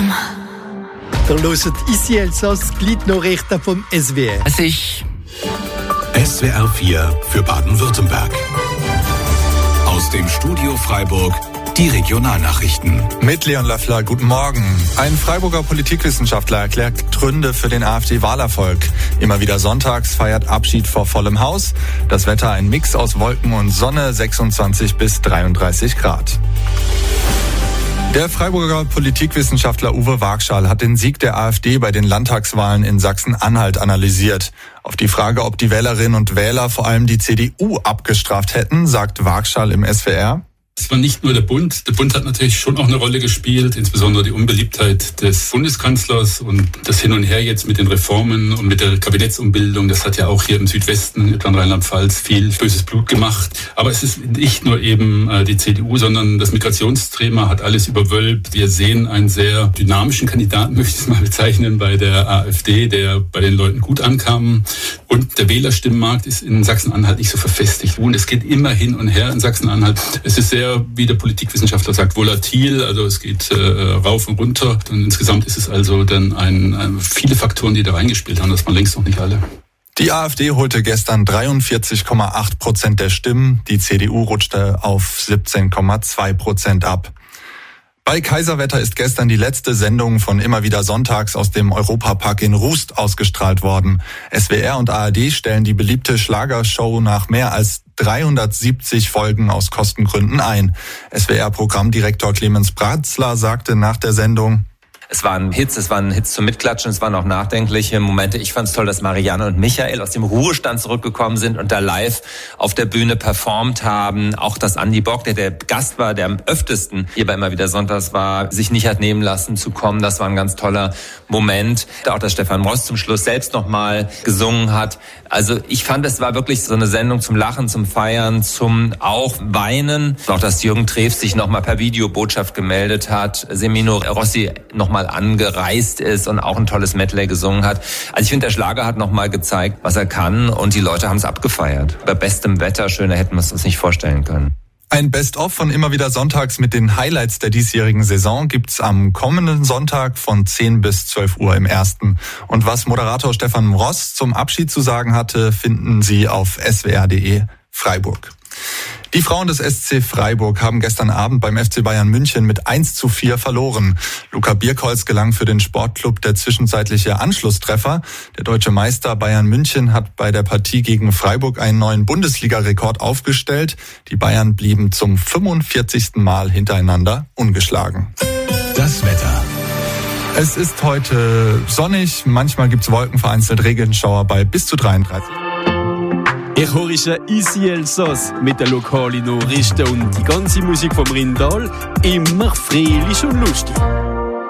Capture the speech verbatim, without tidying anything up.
Mama. Da hört ici Elsass Gliednachrichten vom S W R. Es ist S W R vier für Baden-Württemberg. Aus dem Studio Freiburg die Regionalnachrichten. Mit Leon Löffler, guten Morgen. Ein Freiburger Politikwissenschaftler erklärt Gründe für den AfD-Wahlerfolg. Immer wieder sonntags feiert Abschied vor vollem Haus. Das Wetter ein Mix aus Wolken und Sonne, sechsundzwanzig bis dreiunddreißig Grad. Der Freiburger Politikwissenschaftler Uwe Wagschal hat den Sieg der AfD bei den Landtagswahlen in Sachsen-Anhalt analysiert. Auf die Frage, ob die Wählerinnen und Wähler vor allem die C D U abgestraft hätten, sagt Wagschal im S W R: Es war nicht nur der Bund. Der Bund hat natürlich schon auch eine Rolle gespielt, insbesondere die Unbeliebtheit des Bundeskanzlers und das Hin und Her jetzt mit den Reformen und mit der Kabinettsumbildung. Das hat ja auch hier im Südwesten, etwa in Rheinland-Pfalz, viel böses Blut gemacht. Aber es ist nicht nur eben die C D U, sondern das Migrationsthema hat alles überwölbt. Wir sehen einen sehr dynamischen Kandidaten, möchte ich es mal bezeichnen, bei der AfD, der bei den Leuten gut ankam. Und der Wählerstimmenmarkt ist in Sachsen-Anhalt nicht so verfestigt. Und es geht immer hin und her in Sachsen-Anhalt. Es ist sehr, wie der Politikwissenschaftler sagt, volatil, also es geht äh, rauf und runter. Und insgesamt ist es also dann ein, ein, viele Faktoren, die da reingespielt haben, das waren längst noch nicht alle. Die AfD holte gestern dreiundvierzig Komma acht Prozent der Stimmen, die C D U rutschte auf siebzehn Komma zwei Prozent ab. Bei Kaiserwetter ist gestern die letzte Sendung von Immer wieder sonntags aus dem Europapark in Rust ausgestrahlt worden. S W R und A R D stellen die beliebte Schlagershow nach mehr als dreihundertsiebzig Folgen aus Kostengründen ein. S W R-Programmdirektor Clemens Bratzler sagte nach der Sendung: Es waren Hits, es waren Hits zum Mitklatschen, es waren auch nachdenkliche Momente. Ich fand es toll, dass Marianne und Michael aus dem Ruhestand zurückgekommen sind und da live auf der Bühne performt haben. Auch dass Andi Bock, der der Gast war, der am öftesten hier bei Immer wieder sonntags war, sich nicht hat nehmen lassen zu kommen. Das war ein ganz toller Moment. Auch dass Stefan Ross zum Schluss selbst nochmal gesungen hat. Also ich fand, es war wirklich so eine Sendung zum Lachen, zum Feiern, zum auch Weinen. Auch dass Jürgen Treves sich nochmal per Videobotschaft gemeldet hat, Semino Rossi nochmal angereist ist und auch ein tolles Medley gesungen hat. Also ich finde, der Schlager hat nochmal gezeigt, was er kann und die Leute haben es abgefeiert. Bei bestem Wetter, schöner hätten wir es uns nicht vorstellen können. Ein Best-of von Immer wieder sonntags mit den Highlights der diesjährigen Saison gibt's am kommenden Sonntag von zehn bis zwölf Uhr im Ersten. Und was Moderator Stefan Ross zum Abschied zu sagen hatte, finden Sie auf s w r punkt d e Freiburg. Die Frauen des S C Freiburg haben gestern Abend beim F C Bayern München mit eins zu vier verloren. Luca Bierkholz gelang für den Sportclub der zwischenzeitliche Anschlusstreffer. Der deutsche Meister Bayern München hat bei der Partie gegen Freiburg einen neuen Bundesliga-Rekord aufgestellt. Die Bayern blieben zum fünfundvierzigsten Mal hintereinander ungeschlagen. Das Wetter. Es ist heute sonnig, manchmal gibt's Wolken, vereinzelt Regenschauer bei bis zu dreiunddreißig. Ich höre Easy Elsass mit den lokalen Nachrichten und die ganze Musik vom Rindal. Immer fröhlich und lustig.